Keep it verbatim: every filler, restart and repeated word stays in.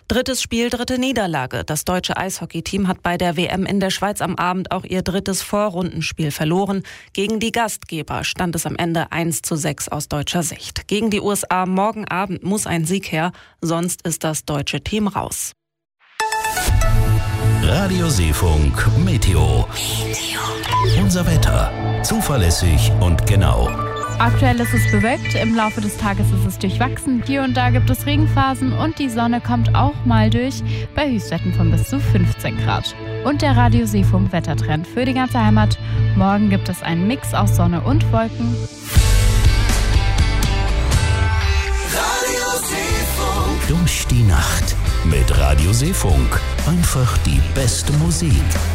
Drittes Spiel, dritte Niederlage. Das deutsche Eishockeyteam hat bei der W M in der Schweiz am Abend auch ihr drittes Vorrundenspiel verloren. Gegen die Gastgeber stand es am Ende eins zu sechs aus deutscher Sicht. Gegen die U S A morgen Abend muss ein Sieg her, sonst ist das deutsche Team raus. Radio Seefunk Meteo. Meteo. Unser Wetter. Zuverlässig und genau. Aktuell ist es bewölkt, im Laufe des Tages ist es durchwachsen. Hier und da gibt es Regenphasen und die Sonne kommt auch mal durch bei Höchstwerten von bis zu fünfzehn Grad. Und der Radio Seefunk Wettertrend für die ganze Heimat. Morgen gibt es einen Mix aus Sonne und Wolken. Radio Seefunk. Durch die Nacht mit Radio Seefunk. Einfach die beste Musik.